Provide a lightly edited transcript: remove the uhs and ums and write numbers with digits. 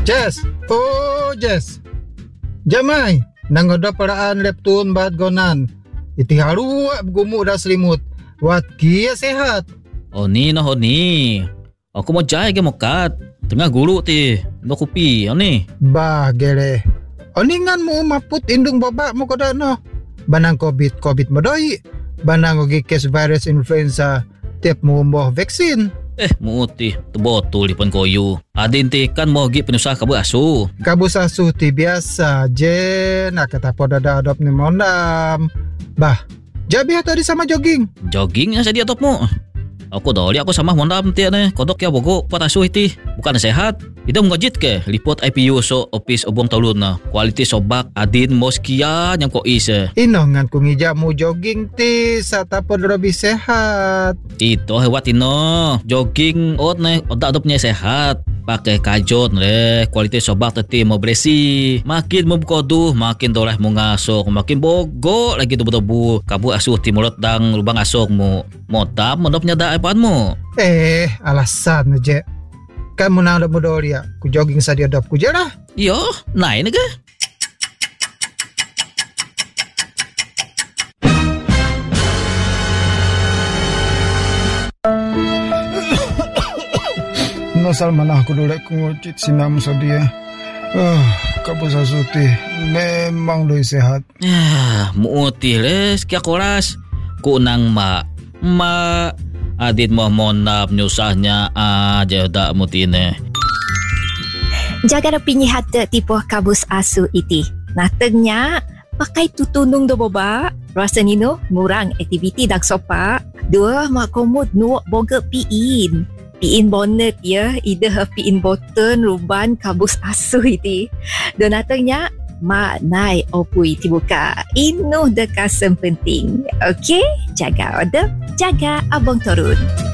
Jess. Oh, Jess. Jamai. Nangoda paraan leptun bahat gonan. Iti haruak gumuk dah selimut. Wat kia sehat. Oh ni. Aku mau jai ke mokat. Tengah guru ti. No kopi. Ni. Bah gere. Oningan mo maput indung babak mo koda no. Banang COVID modoi. Banang ogi case virus influenza. Tiap mo umboh vaksin. Muti. Terbotul di pun koyu. Adin ti kan mau gi penusah kabut asu. Kabus asuh ti biasa je. Nak kata poda dah adop ni mondam. Bah. Jabi tadi sama jogging. Jogging yang saya top mu. Aku doli aku sama mondam ti ne. Kodok ya bogo pot asuh iti. Bukan sehat. Ida mengajit ke lipot IPU so office obong talun na. Kualiti sobak adin moskia yang ko ise. Inongan ku ngijak mu jogging ti sata pod lebih sehat. Ito hewat ino. Jogging ot ne odak adopnya sehat. Pakai kajot le. Kualiti sobak teti mau beresi. Makin memkoduh makin doleh mu ngasok. Makin bogo lagi tubuh-tubuh. Kabu asuh timurut dang lubang asok mu. Motam menopnya da apaan mu. Alasan je. Kan menang dah mudah dia. Ku jogging sadia dap ku je lah. Yo, naik ni ke? Nosal mana aku dolek ku ngocit sinam sadia. Kabus asuti memang lebih sehat. Muti les kia koras. Ku nang ma adit mo monap nyusahnya aja dak mutine. Jaga rapinya hati tipu kabus asu iti. Natengnya pakai tutunung do boba. Rasa nino ngurang aktiviti dak sopa. Dua mak komod nuak boga piin. Piin bonnet ya. Ida piin boten ruban kabus asu iti. Dan natengnya mak nai opui tibuka. Inu dekasem penting. Okey? Jaga order, jaga abang turun.